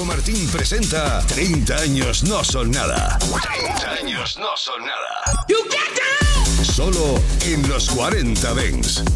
Martín presenta 30 años no son nada. 30 años no son nada. Solo en los 40 Dents.